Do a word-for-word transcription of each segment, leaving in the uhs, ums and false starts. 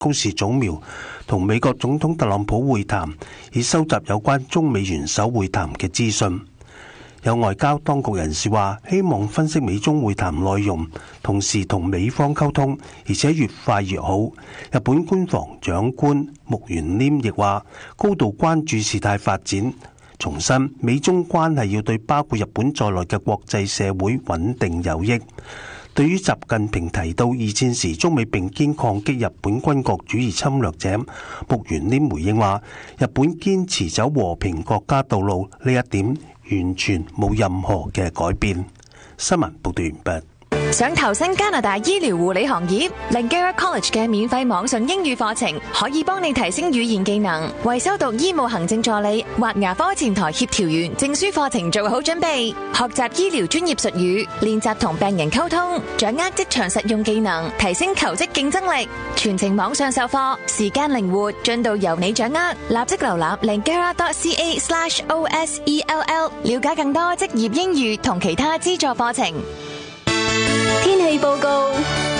高市早苗同美國總統特朗普會談，以收集有關中美元首會談嘅資訊。有外交當局人士話，希望分析美中會談內容，同時同美方溝通，而且越快越好。日本官房長官木原稔亦話，高度關注事態發展，重申美中關係要對包括日本在內嘅國際社會穩定有益。對於習近平提到二戰時中美並肩抗擊日本軍國主義侵略者，木原稔回應話，日本堅持走和平國家道路，呢一點完全冇任何嘅改變。新聞報道完畢。 想投身加拿大醫療護理行業 ，Langara College 嘅免費網上英語課程可以幫你提升語言技能，為修讀醫務行政助理或牙科前台協調員證書課程做好準備。學習醫療專業術語，練習同病人溝通，掌握職場實用技能，提升求職競爭力。全程網上授課，時間靈活，進度由你掌握。立即瀏覽 langara dot c a slash o s e l l， 了解更多職業英語同其他資助課程。 天氣報告：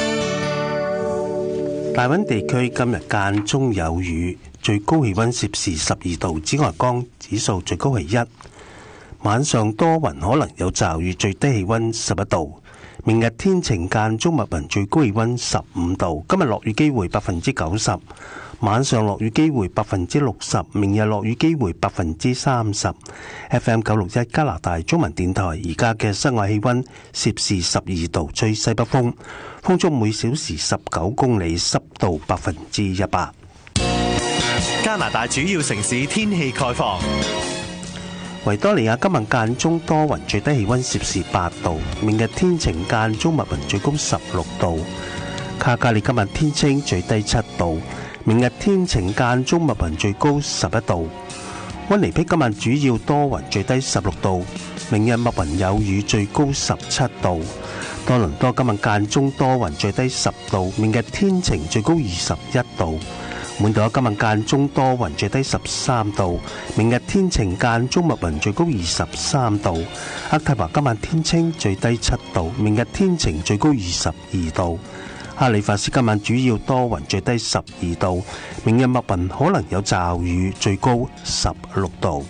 大溫地區今日間中有雨，最高氣溫攝氏十二度，紫外光指數最高係一。晚上多雲，可能有驟雨，最低氣溫十一度。明日天晴間中密雲，最高氣溫十五度。今日落雨機會百分之九十，晚上落雨機會百分之六十，明日落雨機會百分之三十。F M 九六一加拿大中文電台，而家嘅室外氣溫攝氏十二度，吹西北風，風速每小時十九公里，濕度百分之一百。 加拿大主要城市天氣概況。 維多利亞今日間中多雲，最低氣溫攝氏八度。明日天晴間中密雲，最高十六度。卡加利今日天晴，最低七度。明日天晴間中密雲，最高十一度。溫尼碧今日主要多雲，最低十六度。明日密雲有雨，最高十七度。多倫多今日間中多雲，最低十度。明日天晴，最高二十一度。滿島今日間中多雲，最低十三度。明日天晴間中密雲，最高二十三度。渥太華今晚天清，最低七度。明日天晴，最高二十二度。哈利法斯今晚主要多雲，最低十二度。明日密雲可能有驟雨，最高十六度。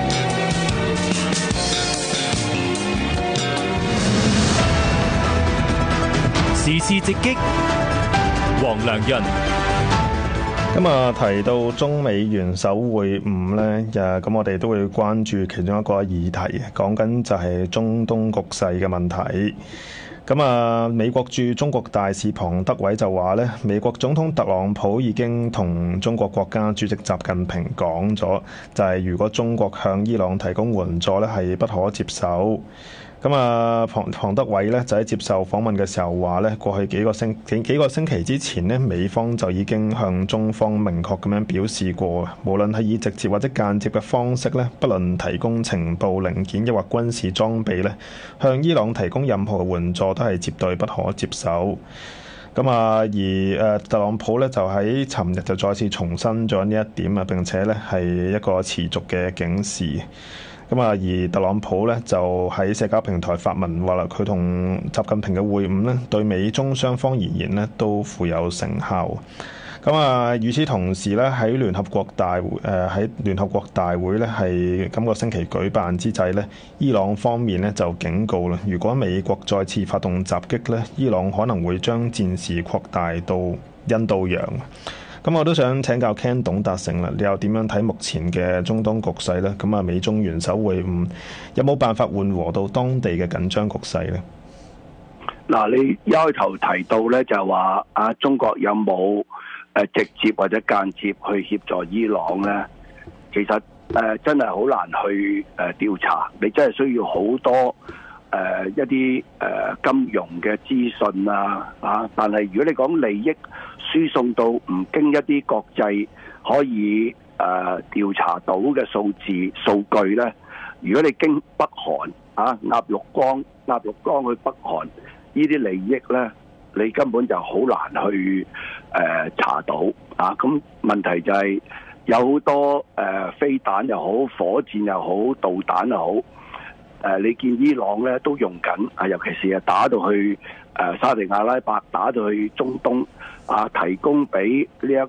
時事直擊，黃良潤。 咁啊，提到中美元首會晤呢，誒，咁我哋都會關注其中一個議題，講緊就係中東局勢嘅問題。咁啊，美國駐中國大使龐德偉就話呢，美國總統特朗普已經同中國國家主席習近平講咗，就係如果中國向伊朗提供援助呢，係不可接受。咁啊，龐龐德偉咧就喺接受訪問嘅時候話咧，過去幾個星幾幾個星期之前咧，美方就已經向中方明確咁樣表示過，無論係以直接或者間接嘅方式咧，不論提供情報零件抑或軍事裝備咧，向伊朗提供任何援助都係絕對不可接受。咁啊，而誒特朗普咧就喺尋日就再次重申咗呢一點啊，並且咧係一個持續嘅警示。咁啊，而特朗普咧就喺社交平台發文話啦，佢同習近平嘅會晤咧，對美中雙方而言咧都富有成效。咁啊，與此同時咧，喺聯合國大會誒喺聯合國大會咧係今個星期舉辦之際咧，伊朗方面咧就警告啦，如果美國再次發動襲擊咧，伊朗可能會將戰事擴大到印度洋。咁我都想請教 Ken 董達成啦，你又點樣睇目前嘅中東局勢呢？咁啊，美中元首會晤有冇辦法緩和到當地嘅緊張局勢呢？ 嗱，你一開頭提到咧就話啊，中國有冇誒直接或者間接去協助伊朗咧？其實誒、呃、真係好難去誒調查，你真係需要好多誒、呃、一啲誒、呃、金融嘅資訊啊啊！但係如果你講利益輸送到唔經一啲國際可以誒、呃、調查到嘅數字數據咧，如果你經北韓啊鴨綠江鴨綠江去北韓呢啲利益咧，你根本就好難去誒、呃、查到啊！咁問題就係有好多誒、呃、飛彈又好，火箭又好，導彈又好， 誒，你見伊朗咧都用緊啊，尤其是啊打到去誒沙地阿拉伯，打到去中東啊，提供俾呢一